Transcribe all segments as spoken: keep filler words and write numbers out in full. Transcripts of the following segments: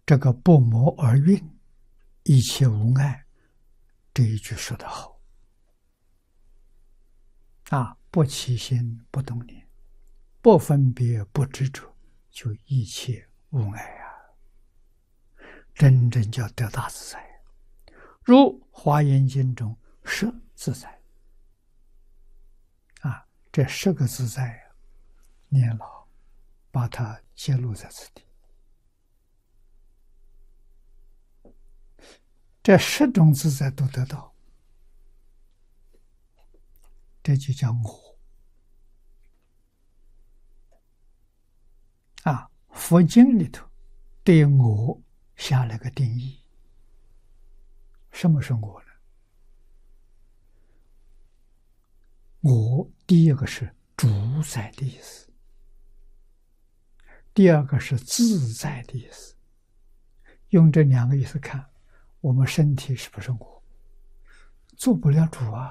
这个不谋而运，一切无碍，这一句说得好啊！不起心，不动念，不分别，不执着，就一切无碍啊！真正叫得大自在。如《华严经》中十自在啊，这十个自在，念老把它揭露在此地。这十种自在都得到，这就叫我啊。佛经里头对我下了个定义。什么是我呢？我第一个是主宰的意思，第二个是自在的意思。用这两个意思看，我们身体是不是我？做不了主啊！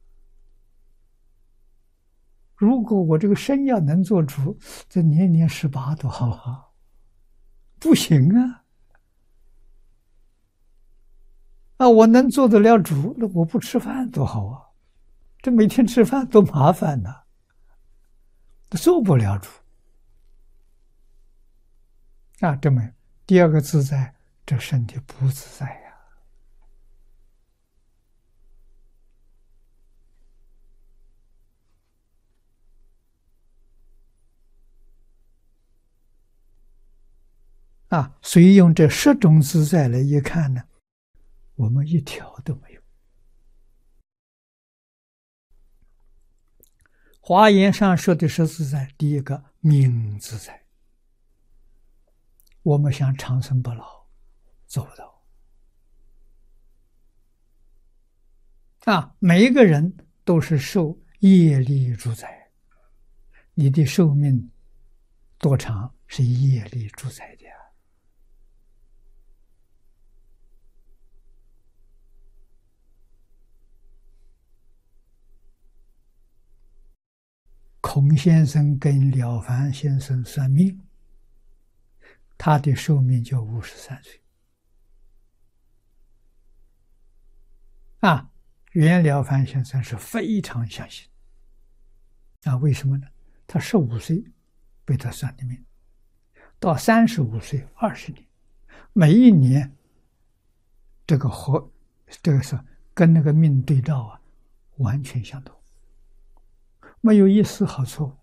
如果我这个身要能做主，这年年十八多好啊！不行啊！啊，我能做得了主，那我不吃饭多好啊！这每天吃饭多麻烦呐、啊！做不了主啊！这么第二个自在，这身体不自在呀、啊！啊，所以用这十种自在来一看呢，我们一条都没有。华严上说的是自在，第一个命自在，我们想长生不老，做不到啊！每一个人都是受业力主宰，你的寿命多长是业力主宰的呀。孔先生跟了凡先生算命，他的寿命就五十三岁啊。袁了凡先生是非常相信啊，为什么呢？他十五岁被他算的命，到三十五岁二十年，每一年这个和这个是跟那个命对照啊，完全相同，没有一丝毫错误，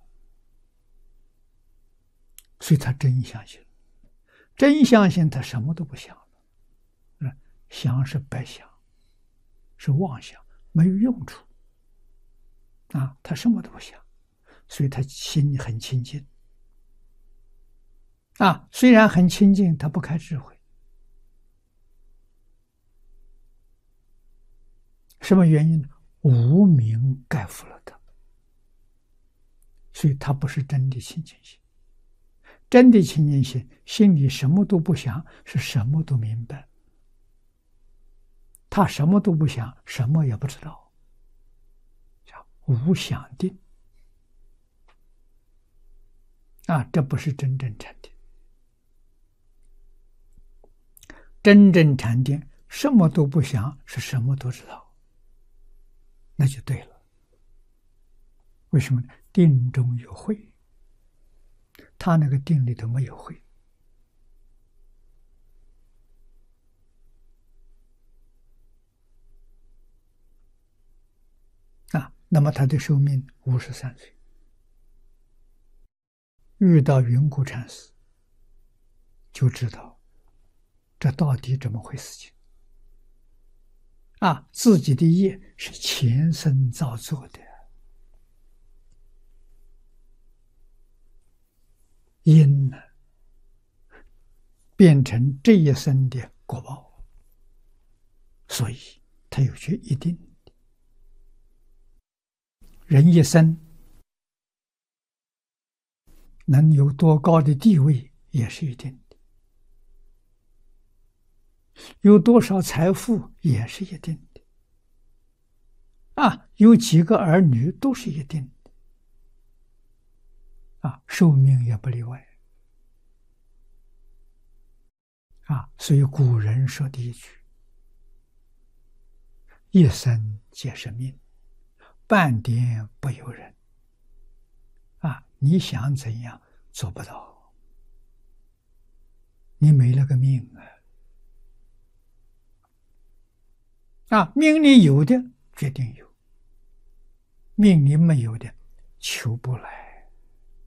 所以他真相信，真相信他什么都不想了，想是白想，是妄想，没有用处啊！他什么都不想，所以他心很清净啊。虽然很清净，他不开智慧，什么原因呢？无明盖覆了他，所以他不是真的清净心。真的清净心，心里什么都不想，是什么都明白。他什么都不想，什么也不知道，叫无想定啊！这不是真正禅定。真正禅定，什么都不想，是什么都知道，那就对了。为什么呢？定中有慧，他那个定里头没有慧啊。那么他的寿命五十三岁，遇到云谷禅师，就知道这到底怎么回事情啊？自己的业是前生造作的，因呢变成这一生的果报，所以他有去一定。人一生能有多高的地位也是一定的，有多少财富也是一定的啊，有几个儿女都是一定的啊，寿命也不例外啊，所以古人说的一句：一生皆是命，半点不由人。啊，你想怎样做不到，你没了个命啊！啊，命里有的决定有，命里没有的求不来。